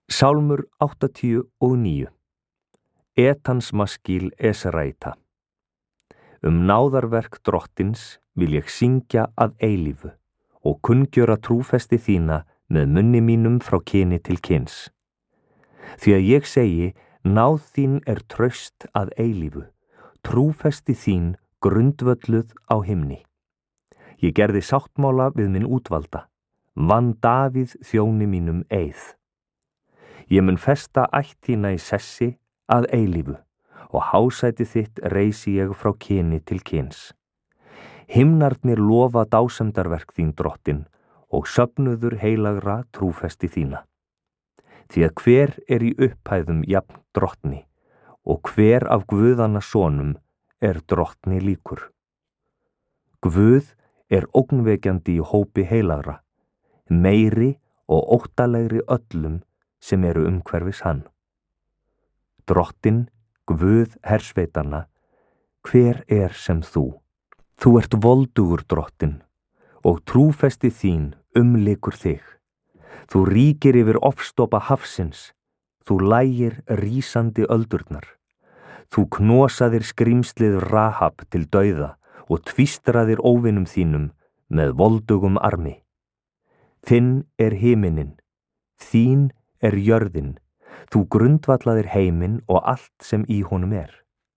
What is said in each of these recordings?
Sálmur 89. Etans maskíl Esraita. Náðarverk drottins vil ég syngja að eilífu og kunngjöra trúfesti þína með munni mínum frá kyni til kyns. Því að ég segi, náð þín er traust að eilífu, trúfesti þín grundvölluð á himni. Ég gerði sáttmála við minn útvalda, vann Davíð þjóni mínum eið. Ég mun festa ætt þína í sessi að eilífu og hásæti þitt reisi ég frá kyni til kyns. Himnarnir lofa dásemdarverk þín drottin og söfnuður heilagra trúfesti þína. Því að hver er í upphæðum jafn drottni og hver af guðanna sonum er drottni líkur. Guð er ógnvekjandi í hópi heilagra, meiri og óttalegri öllum sem eru umhverfis hann. Drottin, Guð hersveitanna, hver er sem þú? Þú ert voldugur drottin og trúfesti þín umlykur þig. Þú ríkir yfir ofstopa hafsins, þú lægir rísandi öldurnar. Þú knosaðir skrímslið Rahab til dauða og tvístraðir óvinum þínum með voldugum armi. Þinn er himinin, þín er jörðin, þú grundvallaðir heiminn og allt sem í honum er.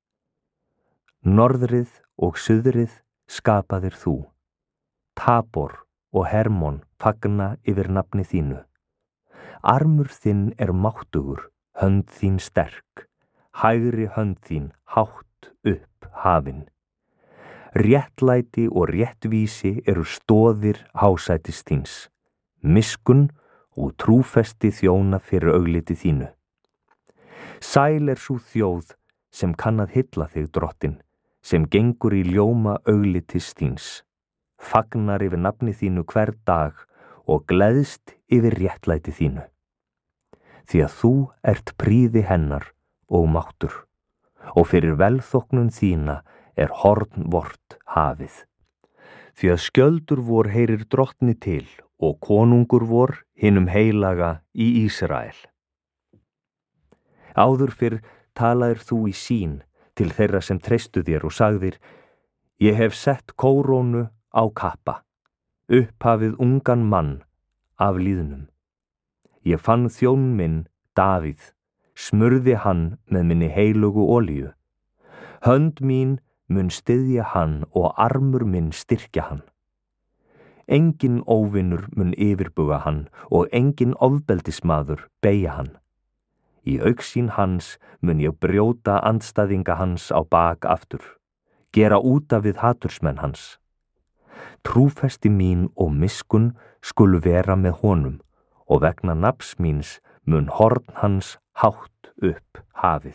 Norðrið og suðrið skapaðir þú, Tabor og Hermon fagna yfir nafni þínu. Armur þinn er máttugur, hönd þín sterk, hægri hönd þín hátt upp hafin. Réttlæti og réttvísi eru stoðir hásætis þíns, miskunn og trúfesti þjóna fyrir augliti þínu. Sæl er sú þjóð sem kann að hylla þig drottin, sem gengur í ljóma auglitis þíns, fagnar yfir nafni þínu hver dag og gleðst yfir réttlæti þínu. Því að þú ert príði hennar og máttur, og fyrir velþóknun þína er horn vort hafið. Því að skjöldur vor heyrir drottni til og konungur vor hinum heilaga í Ísrael. Áður fyrr talaðir þú í sín til þeirra sem treystu þér og sagðir, ég hef sett kórónu á kappa, upphafið ungan mann af líðnum. Ég fann þjón minn, Davíð, smurði hann með minni heilugu olíu. Hönd mín mun styðja hann og armur minn styrkja hann. Engin óvinur mun yfirbuga hann og engin ofbeldismadur beygja hann. Í augsýn hans mun ég brjóta andstæðinga hans á bak aftur, gera úta við hatursmenn hans. Trúfesti mín og miskunn skulu vera með honum og vegna nafns míns mun horn hans hátt upp hafið.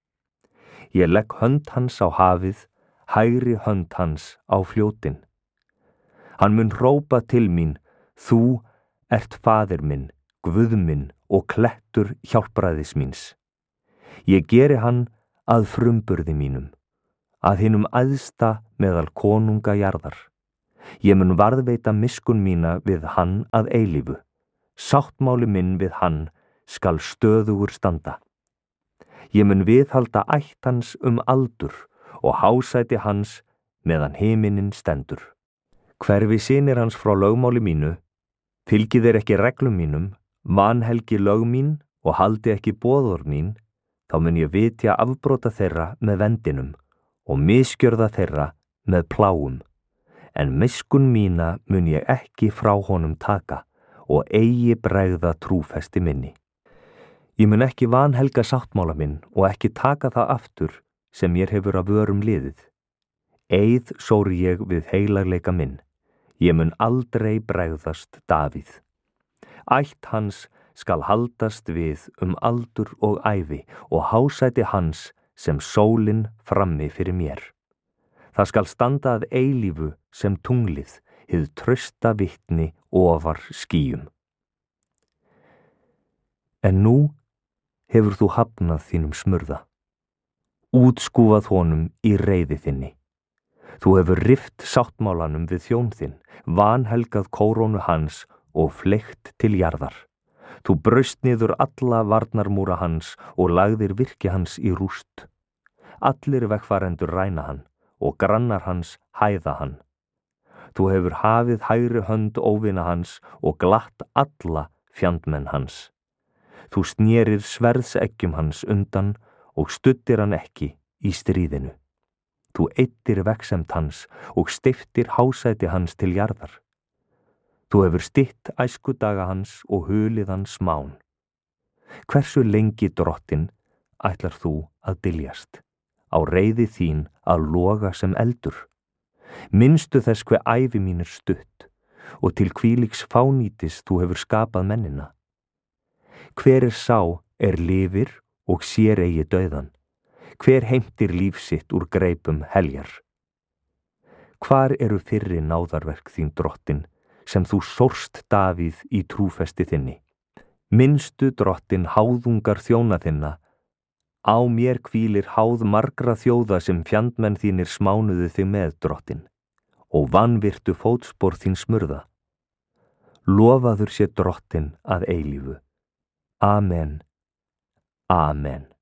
Ég legg hönd hans á hafið, hægri hönd hans á fljótin. Hann mun hrópa til mín, þú ert faðir minn, Guð minn og klettur hjálpræðis míns. Ég geri hann að frumburði mínum, að hinum æðsta meðal konunga jarðar. Ég mun varðveita miskunn mína við hann að eilífu. Sáttmáli minn við hann skal stöðugur standa. Ég mun viðhalda ætt hans aldur og hásæti hans meðan himinin stendur. Hverfi synir hans frá lögmáli mínu, fylgi þeir ekki reglum mínum, vanhelgi lög mín og haldi ekki boðorð mín, þá mun ég vitja afbrota þeirra með vendinum og misgjörða þeirra með pláum. En miskunn mína mun ég ekki frá honum taka og eigi bregða trúfesti minni. Ég mun ekki vanhelga sáttmála minn og ekki taka það aftur sem mér hefur af vörum liðið. Eið sóri ég við heilagleika minn. Ég mun aldrei bregðast Davíð. Ætt hans skal haldast við aldur og ævi og hásæti hans sem sólin frammi fyrir mér. Það skal standa að eilífu sem tunglið, hið trausta vitni ofar skýjum. En nú hefur þú hafnað þínum smurða, útskúfað honum í reiði þinni. Þú hefur rift sáttmálanum við þjón þinn, vanhelgað kórónu hans og fleygt til jarðar. Þú braust niður alla varnarmúra hans og lagðir virki hans í rúst. Allir vegfarendur ræna hann og grannar hans hæða hann. Þú hefur hafið hægri hönd óvina hans og glatt alla fjandmenn hans. Þú snérir sverðseggjum hans undan og studdir hann ekki í stríðinu. Þú eyddir vegsemd hans og steyptir hásæti hans til jarðar. Þú hefur stytt æskudaga hans og hulið hans smán. Hversu lengi, Drottinn, ætlar þú að dyljast, á reiði þín að loga sem eldur? Minnstu þess hve ævi mín stutt og til hvílíks fánýtis þú hefur skapað mennina. Hver sá lifir og sér eigi dauðan? Hver heimtir líf sitt úr greipum heljar? Hvar eru fyrri náðarverk þín, Drottinn, sem þú sórst Davíð í trúfesti þinni? Minnstu, Drottinn, háðungar þjóna þinna. Á mér hvílir háð margra þjóða sem fjandmenn þínir smánuðu þig með, Drottinn, og vanvirtu fótspor þín smurða. Lofaður sé Drottinn að eilífu. Amen. Amen.